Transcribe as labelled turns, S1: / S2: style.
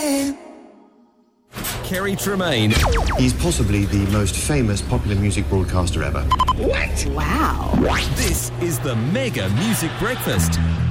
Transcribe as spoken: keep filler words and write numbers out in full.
S1: Kerry Tremaine.
S2: He's possibly the most famous popular music broadcaster ever.
S1: What?
S3: Wow.
S1: This is the Mega Music Breakfast.